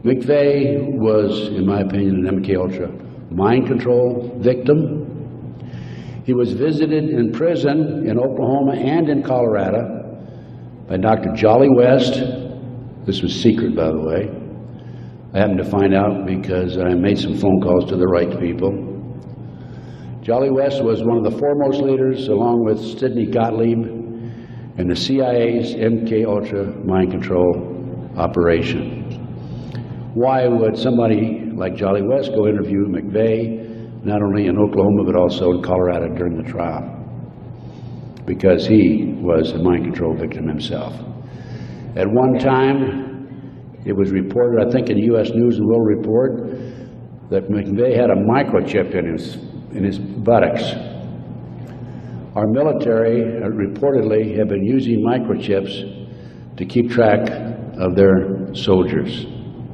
McVeigh was, in my opinion, an MKUltra mind control victim. He was visited in prison in Oklahoma and in Colorado by Dr. Jolly West. This was secret, by the way. I happened to find out because I made some phone calls to the right people. Jolly West was one of the foremost leaders, along with Sidney Gottlieb, in the CIA's MKUltra mind control operation. Why would somebody like Jolly West go interview McVeigh, not only in Oklahoma but also in Colorado during the trial? Because he was a mind control victim himself. At one time, it was reported, I think in the U.S. News and World Report, that McVeigh had a microchip in his buttocks. Our military reportedly have been using microchips to keep track of their soldiers.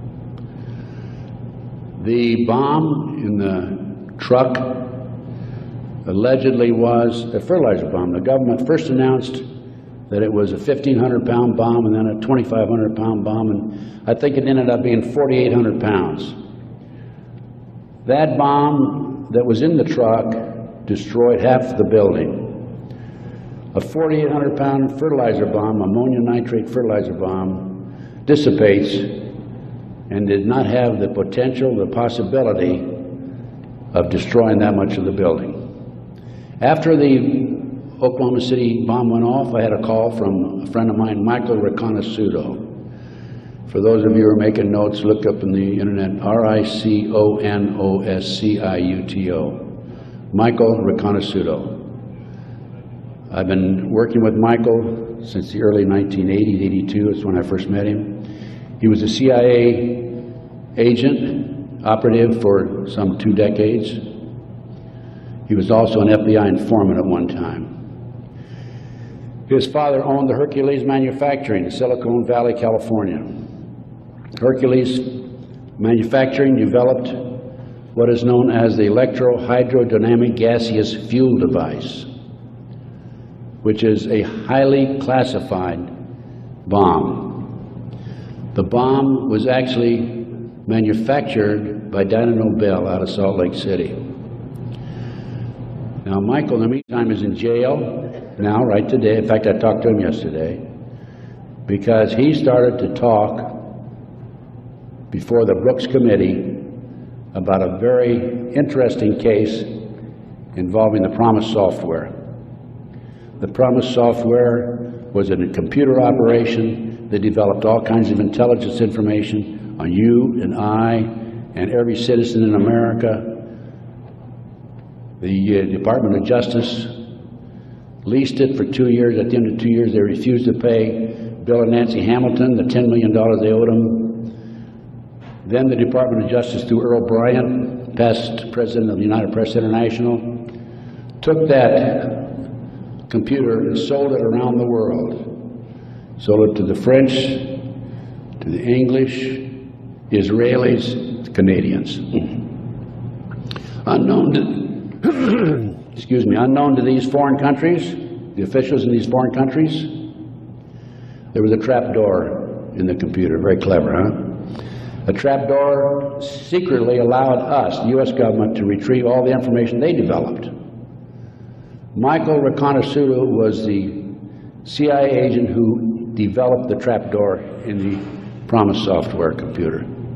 The bomb in the truck allegedly was a fertilizer bomb. The government first announced that it was a 1,500-pound bomb and then a 2,500-pound bomb, and I think it ended up being 4,800 pounds. That bomb that was in the truck destroyed half the building. A 4,800-pound fertilizer bomb, ammonium nitrate fertilizer bomb, dissipates and did not have the potential, the possibility of destroying that much of the building. After the Oklahoma City bomb went off, I had a call from a friend of mine, Michael Riconosciuto. For those of you who are making notes, look up in the internet, Riconosciuto, Michael Riconosciuto. I've been working with Michael since the early 1980s, 82 is when I first met him. He was a CIA agent, operative for some 2 decades. He was also an FBI informant at one time. His father owned the Hercules Manufacturing in Silicon Valley, California. Hercules Manufacturing developed what is known as the electrohydrodynamic gaseous fuel device, which is a highly classified bomb. The bomb was actually manufactured by Dyno Nobel out of Salt Lake City. Now, Michael, in the meantime, is in jail now, right today. In fact, I talked to him yesterday because he started to talk before the Brooks Committee about a very interesting case involving the PROMIS software. The PROMIS software was a computer operation that developed all kinds of intelligence information on you and I and every citizen in America. The Department of Justice leased it for 2 years. At the end of 2 years, they refused to pay Bill and Nancy Hamilton the $10 million they owed them. Then the Department of Justice, through Earl Bryant, past president of the United Press International, took that computer and sold it around the world. Sold it to the French, to the English, Israelis, Canadians. Unknown to, excuse me, unknown to these foreign countries, the officials in these foreign countries, there was a trap door in the computer. Very clever, huh? A trap door secretly allowed us, the U.S. government, to retrieve all the information they developed. Michael Riconosciuto was the CIA agent who developed the trapdoor in the PROMIS software computer.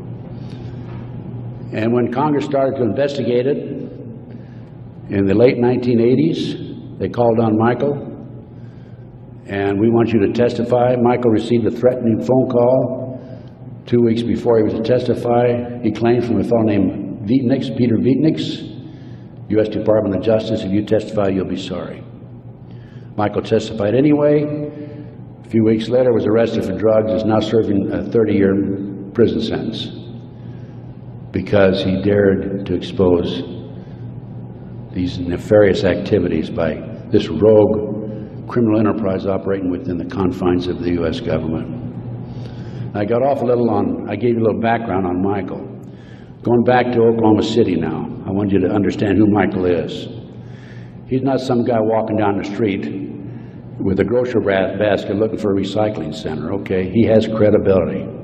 And when Congress started to investigate it in the late 1980s, they called on Michael, and we want you to testify. Michael received a threatening phone call 2 weeks before he was to testify. He claimed from a fellow named Vietnix, Peter Vietnix, U.S. Department of Justice, if you testify, you'll be sorry. Michael testified anyway. A few weeks later, was arrested for drugs, is now serving a 30-year prison sentence because he dared to expose these nefarious activities by this rogue criminal enterprise operating within the confines of the U.S. government. I got off a little on, I gave you a little background on Michael. Going back to Oklahoma City now, I want you to understand who Michael is. He's not some guy walking down the street with a grocery basket looking for a recycling center, okay? He has credibility.